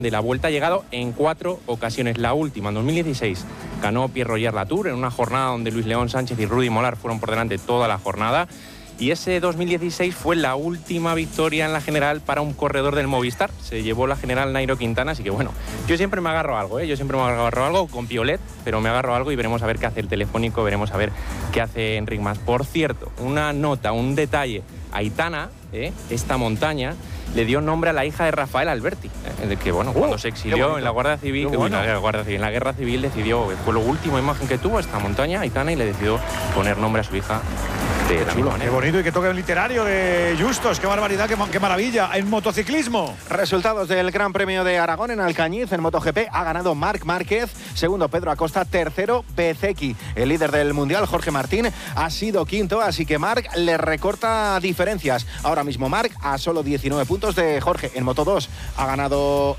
De la Vuelta ha llegado en 4 ocasiones. La última, en 2016, ganó Pierre Roger Latour en una jornada donde Luis León Sánchez y Rudy Molar fueron por delante toda la jornada. Y ese 2016 fue la última victoria en la general para un corredor del Movistar. Se llevó la general Nairo Quintana, así que bueno, yo siempre me agarro a algo, Yo siempre me agarro a algo con Piolet, pero me agarro a algo y veremos a ver qué hace el Telefónico, veremos a ver qué hace Enric Mas. Por cierto, una nota, un detalle, Aitana, esta montaña, le dio nombre a la hija de Rafael Alberti, que bueno, cuando se exilió en la Guardia Civil, en la Guerra Civil decidió, fue la última imagen que tuvo esta montaña, Aitana, y le decidió poner nombre a su hija. Qué bonito y que toque el literario de Justos, qué barbaridad, qué maravilla. En motociclismo. Resultados del Gran Premio de Aragón en Alcañiz, en MotoGP, ha ganado Marc Márquez, segundo Pedro Acosta, tercero Bezzecchi. El líder del Mundial, Jorge Martín, ha sido quinto, así que Marc le recorta diferencias. Ahora mismo Marc a solo 19 puntos de Jorge. En Moto2 ha ganado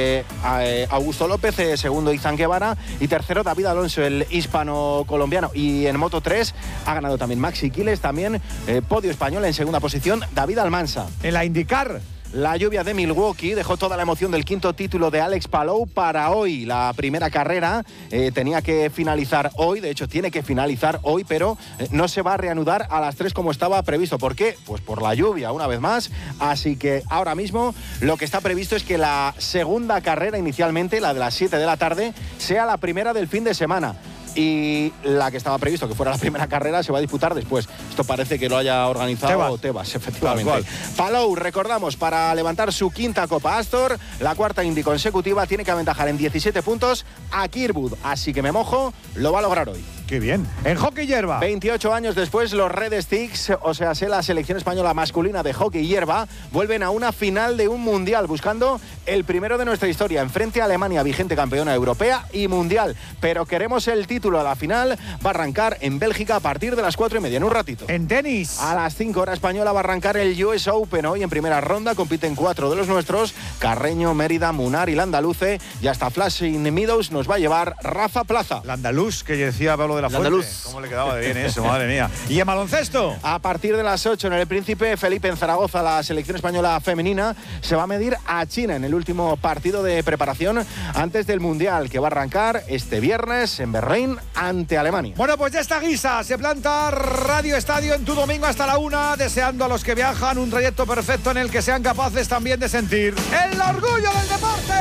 Augusto López, segundo Izan Guevara y tercero David Alonso, el hispano-colombiano. Y en Moto3 ha ganado también Maxi Quiles, también podio español en segunda posición David Almansa. En la IndyCar, la lluvia de Milwaukee dejó toda la emoción del quinto título de Alex Palou para hoy. La primera carrera tenía que finalizar hoy, de hecho tiene que finalizar hoy, pero no se va a reanudar a las 3 como estaba previsto. ¿Por qué? Pues por la lluvia, una vez más. Así que ahora mismo lo que está previsto es que la segunda carrera inicialmente, la de las 7 de la tarde, sea la primera del fin de semana. Y la que estaba previsto que fuera la primera carrera se va a disputar después. Esto parece que lo haya organizado Tebas, efectivamente. Palou, recordamos, para levantar su quinta Copa Astor, la cuarta Indy consecutiva, tiene que aventajar en 17 puntos a Kirkwood. Así que me mojo, lo va a lograr hoy. ¡Qué bien! En hockey hierba. 28 años después, los Red Sticks, o sea, la selección española masculina de hockey hierba, vuelven a una final de un mundial, buscando el primero de nuestra historia, enfrente a Alemania, vigente campeona europea y mundial. Pero queremos el título a la final. Va a arrancar en Bélgica a partir de las 4:30, en un ratito. En tenis, a las 5 hora española va a arrancar el US Open. Hoy en primera ronda compiten 4 de los nuestros: Carreño, Mérida, Munar y Landaluce. Y hasta Flushing Meadows nos va a llevar Rafa Plaza. Landaluz, que decía Pablo de la Fuente. ¿Cómo le quedaba de bien eso, madre mía? Y en baloncesto, a partir de las 8 en el Príncipe Felipe, en Zaragoza, la selección española femenina se va a medir a China en el último partido de preparación antes del Mundial, que va a arrancar este viernes en Berlín ante Alemania. Bueno, pues ya está Guisa, se planta Radio Estadio en tu domingo hasta la 1, deseando a los que viajan un trayecto perfecto en el que sean capaces también de sentir el orgullo del deporte.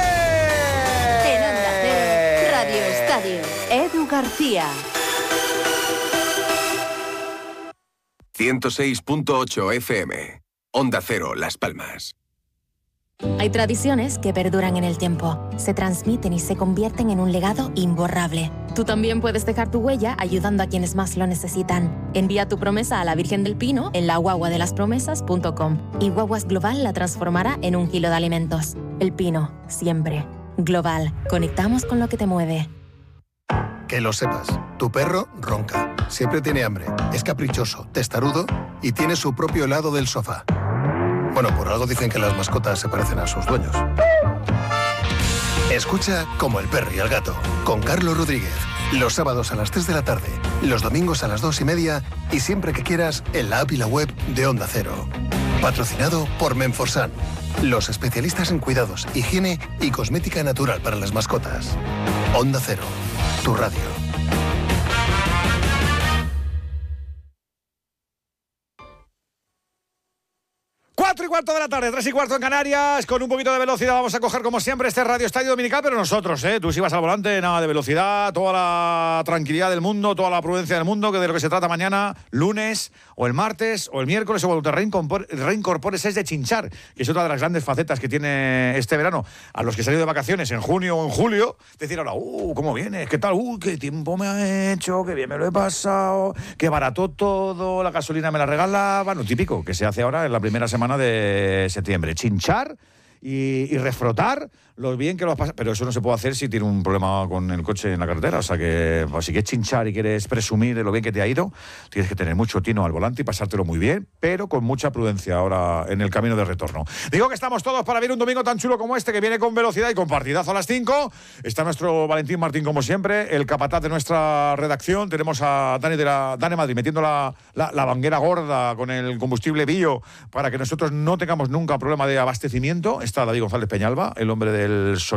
En Onda Cero, Radio Estadio, Edu García. 106.8 FM. Onda Cero, Las Palmas. Hay tradiciones que perduran en el tiempo, se transmiten y se convierten en un legado imborrable. Tú también puedes dejar tu huella ayudando a quienes más lo necesitan. Envía tu promesa a la Virgen del Pino en laguaguadelaspromesas.com y Guaguas Global la transformará en un kilo de alimentos. El Pino, siempre. Global, conectamos con lo que te mueve. Que lo sepas, tu perro ronca, siempre tiene hambre, es caprichoso, testarudo y tiene su propio helado del sofá. Bueno, por algo dicen que las mascotas se parecen a sus dueños. Escucha Como el perro y el gato, con Carlos Rodríguez. Los sábados a las 3 de la tarde, los domingos a las 2:30 y siempre que quieras en la app y la web de Onda Cero. Patrocinado por Menforsan, los especialistas en cuidados, higiene y cosmética natural para las mascotas. Onda Cero, tu radio. Cuatro y cuarto de la tarde, 3 y cuarto en Canarias. Con un poquito de velocidad vamos a coger como siempre este Radio Estadio Dominical, pero nosotros, tú si vas al volante, nada de velocidad, toda la tranquilidad del mundo, toda la prudencia del mundo, que de lo que se trata mañana, lunes, o el martes, o el miércoles, o cuando te reincorpores es de chinchar, que es otra de las grandes facetas que tiene este verano. A los que se han ido de vacaciones en junio o en julio, decir ahora, ¿cómo vienes? ¿Qué tal? ¿Qué tiempo me ha hecho? ¿Qué bien me lo he pasado? ¿Qué barato todo? La gasolina me la regalaban. Lo típico que se hace ahora en la primera semana de septiembre, chinchar y refrotar lo bien que lo has pasado. Pero eso no se puede hacer si tiene un problema con el coche en la carretera. O sea que pues, si quieres chinchar y quieres presumir de lo bien que te ha ido, tienes que tener mucho tino al volante y pasártelo muy bien, pero con mucha prudencia ahora en el camino de retorno. Digo que estamos todos para ver un domingo tan chulo como este, que viene con velocidad y con partidazo a las 5. Está nuestro Valentín Martín, como siempre, el capataz de nuestra redacción. Tenemos a Dani Madrid metiendo la banguera gorda con el combustible bio para que nosotros no tengamos nunca problema de abastecimiento. Está David González Peñalba, el hombre del